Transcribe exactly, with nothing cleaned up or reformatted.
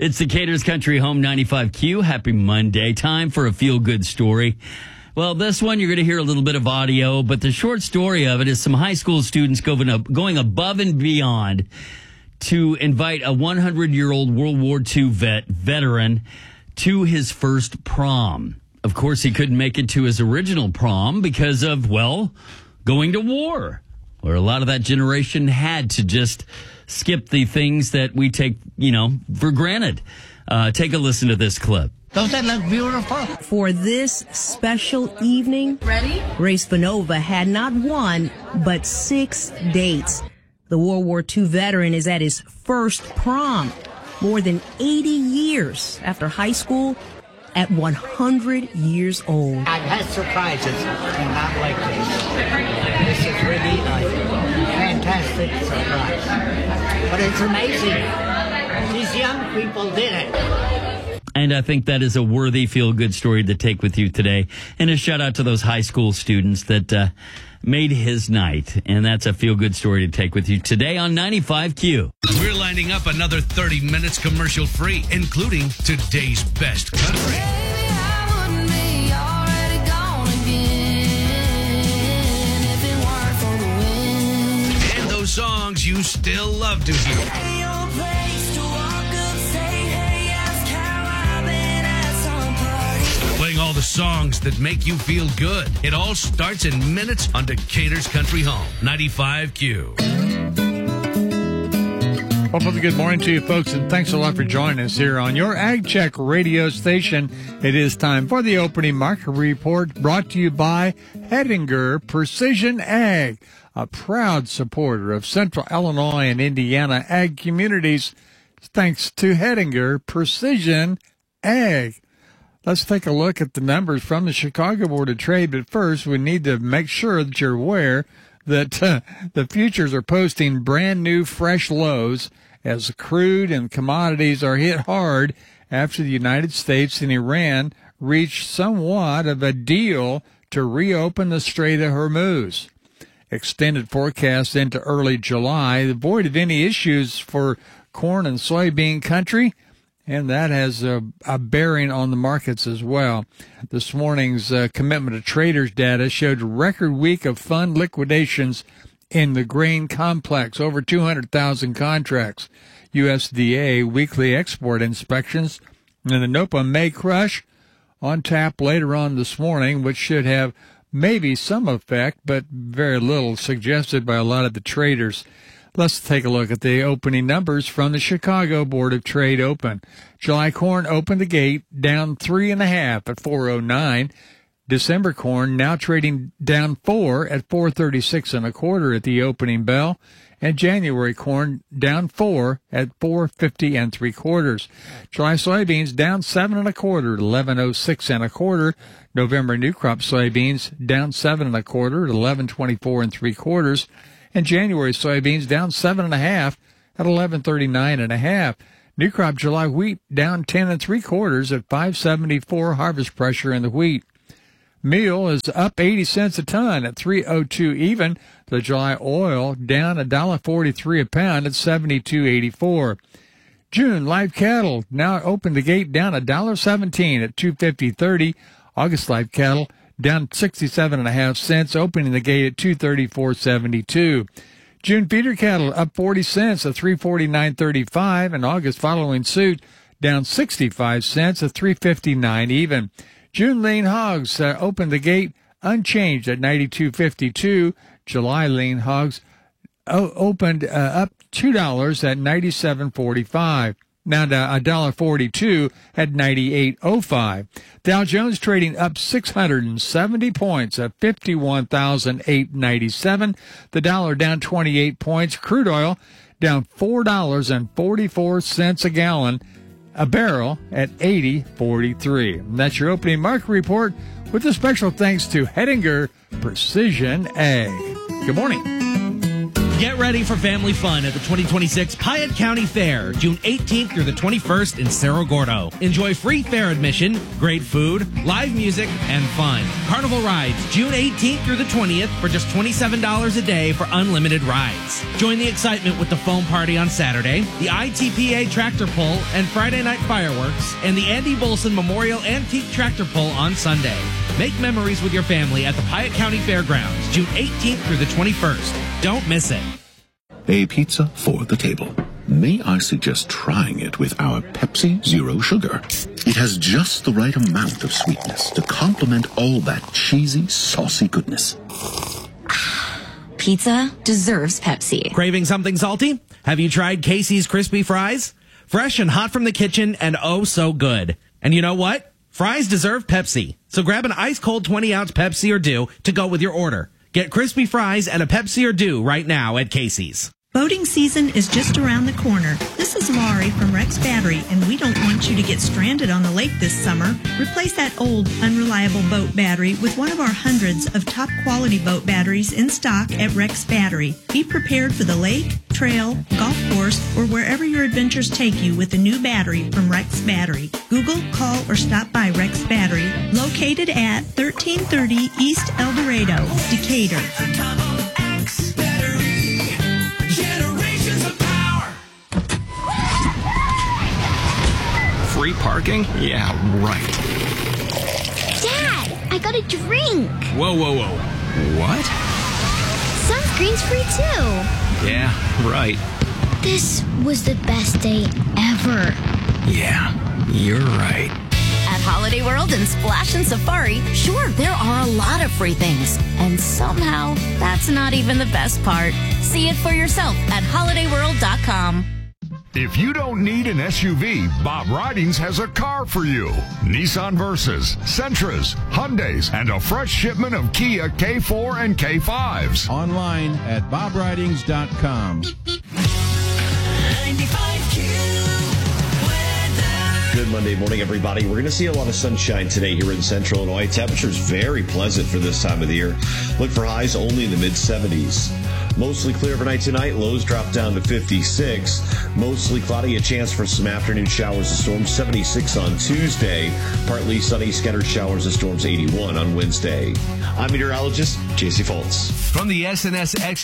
It's the Cater's Country Home ninety-five Q. Happy Monday. Time for a feel-good story. Well, this one, you're going to hear a little bit of audio, but the short story of it is some high school students going, up, going above and beyond to invite a hundred-year-old World War Two vet veteran to his first prom. Of course, he couldn't make it to his original prom because of, well, going to war, where a lot of that generation had to just skip the things that we take, you know, for granted. Uh, take a listen to this clip. Don't that look beautiful? For this special evening, Ready? Ray Spanova had not one, but six dates. The World War Two veteran is at his first prom, more than eighty years after high school, at one hundred years old. I've had surprises, and not like this. This is really a fantastic surprise. But it's amazing. These young people did it. And I think that is a worthy feel-good story to take with you today. And a shout-out to those high school students that uh, made his night. And that's a feel-good story to take with you today on ninety-five Q. We're lining up another thirty minutes commercial-free, including today's best country. And those songs you still love to hear. Playing all the songs that make you feel good. It all starts in minutes on Decatur's Country Home, ninety-five Q. Well, good morning to you folks, and thanks a lot for joining us here on your Ag Check radio station. It is time for the opening market report, brought to you by Hettinger Precision Ag, a proud supporter of Central Illinois and Indiana ag communities, thanks to Hettinger Precision Ag. Let's take a look at the numbers from the Chicago Board of Trade, but first we need to make sure that you're aware that uh, the futures are posting brand new fresh lows as crude and commodities are hit hard after the United States and Iran reached somewhat of a deal to reopen the Strait of Hormuz. Extended forecasts into early July, devoid of any issues for corn and soybean country, and that has a, a bearing on the markets as well. This morning's uh, commitment to traders data showed a record week of fund liquidations in the grain complex, over two hundred thousand contracts. U S D A weekly export inspections and the NOPA May crush on tap later on this morning, which should have maybe some effect, but very little suggested by a lot of the traders. Let's take a look at the opening numbers from the Chicago Board of Trade Open. July corn opened the gate down three and a half at four oh nine. December corn now trading down four at four thirty-six and a quarter at the opening bell, and January corn down four at four fifty and three quarters. July soybeans down seven and a quarter at eleven oh six and a quarter. November new crop soybeans down seven and a quarter at eleven twenty-four and three quarters. And January soybeans down seven and a half at eleven thirty-nine and a half. New crop July wheat down ten and three quarters at five seventy-four harvest pressure in the wheat. Meal is up eighty cents a ton at three oh two even. The July oil down one dollar forty-three a pound at seventy-two eighty-four. June live cattle now open the gate down one dollar seventeen at two fifty thirty. August live cattle down sixty-seven and a half cents, opening the gate at two thirty-four seventy-two. June feeder cattle up forty cents at three forty-nine thirty-five, and August following suit down sixty-five cents at three fifty-nine even. June lean hogs uh, opened the gate unchanged at ninety-two fifty-two. July lean hogs o- opened uh, up two dollars at ninety-seven forty-five. Now to one dollar forty-two at ninety-eight oh five. Dow Jones trading up six hundred seventy points at fifty-one thousand eight hundred ninety-seven. The dollar down twenty-eight points. Crude oil down four dollars and forty-four cents a gallon, a barrel at eighty forty-three. And that's your opening market report with a special thanks to Hettinger Precision Ag. Good morning. Get ready for family fun at the twenty twenty-six Piatt County Fair, June eighteenth through the twenty-first in Cerro Gordo. Enjoy free fair admission, great food, live music, and fun. Carnival rides, June eighteenth through the twentieth for just twenty-seven dollars a day for unlimited rides. Join the excitement with the foam party on Saturday, the I T P A tractor pull and Friday night fireworks, and the Andy Bolson Memorial Antique Tractor Pull on Sunday. Make memories with your family at the Piatt County Fairgrounds, June eighteenth through the twenty-first. Don't miss it. A pizza for the table. May I suggest trying it with our Pepsi Zero Sugar? It has just the right amount of sweetness to complement all that cheesy, saucy goodness. Pizza deserves Pepsi. Craving something salty? Have you tried Casey's Crispy Fries? Fresh and hot from the kitchen and oh so good. And you know what? Fries deserve Pepsi. So grab an ice-cold twenty-ounce Pepsi or Dew to go with your order. Get crispy fries and a Pepsi or Dew right now at Casey's. Boating season is just around the corner. This is Laurie from Rex Battery, and we don't want you to get stranded on the lake this summer. Replace that old, unreliable boat battery with one of our hundreds of top-quality boat batteries in stock at Rex Battery. Be prepared for the lake, trail, golf course, or wherever your adventures take you with a new battery from Rex Battery. Google, call, or stop by Rex Battery, located at thirteen thirty East El Dorado, Decatur. Free parking? Yeah, right. Dad, I got a drink. Whoa, whoa, whoa. What? Sunscreen's free too. Yeah, right. This was the best day ever. Yeah, you're right. At Holiday World and Splash and Safari, sure, there are a lot of free things. And somehow, that's not even the best part. See it for yourself at holiday world dot com. If you don't need an S U V, Bob Ridings has a car for you. Nissan Versas, Sentras, Hyundais, and a fresh shipment of Kia K four and K fives. Online at bob ridings dot com. Good Monday morning, everybody. We're going to see a lot of sunshine today here in Central Illinois. Temperatures very pleasant for this time of the year. Look for highs only in the mid seventies. Mostly clear overnight tonight. Lows drop down to fifty-six. Mostly cloudy. A chance for some afternoon showers and storms. seventy-six on Tuesday. Partly sunny. Scattered showers and storms. eighty-one on Wednesday. I'm meteorologist J C Foltz. From the S N S X